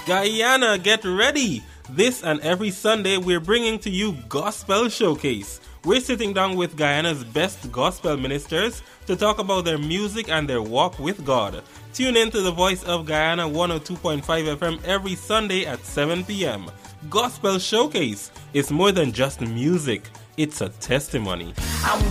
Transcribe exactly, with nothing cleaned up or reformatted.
Guyana, get ready! This and every Sunday we're bringing to you Gospel Showcase. We're sitting down with Guyana's best gospel ministers to talk about their music and their walk with God. Tune in to the Voice of Guyana one oh two point five F M every Sunday at seven p.m. Gospel Showcase is more than just music. It's a testimony. I'm